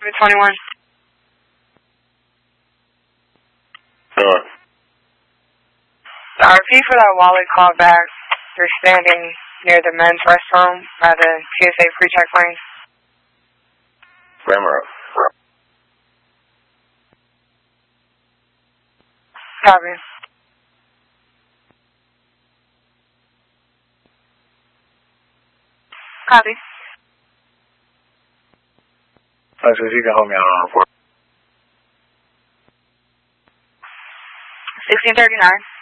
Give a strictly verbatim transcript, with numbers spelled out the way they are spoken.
twenty-one. Sure. Uh, repeat for that Wally call back. You're standing near the men's restroom by the T S A pre-check lane. Grammar. Copy. Copy. Alexis, you can hold me out on report. sixteen thirty-nine.